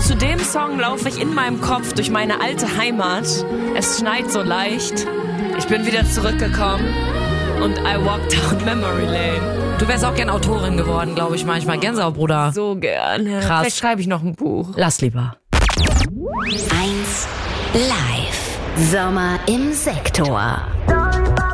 zu dem Song laufe ich in meinem Kopf durch meine alte Heimat. Es schneit so leicht. Ich bin wieder zurückgekommen und I walked down Memory Lane. Du wärst auch gern Autorin geworden, glaube ich manchmal. Gänsehaut, Bruder. So gern. Krass. Vielleicht schreibe ich noch ein Buch. Lass lieber. 1 Live. Sommer im Sektor.